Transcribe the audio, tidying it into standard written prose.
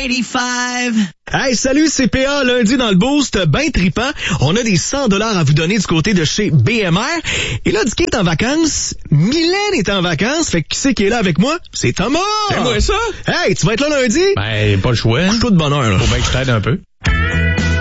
85. Hey, salut, c'est PA, lundi dans le Boost, ben tripant. On a des 100 $ à vous donner du côté de chez BMR. Et là, Dicky est en vacances, Mylène est en vacances, fait que qui c'est qui est là avec moi? C'est Thomas! C'est moi ça? Hey, tu vas être là lundi? Ben, pas le choix. Couche-toi de bonheur, là. Faut bien que je t'aide un peu.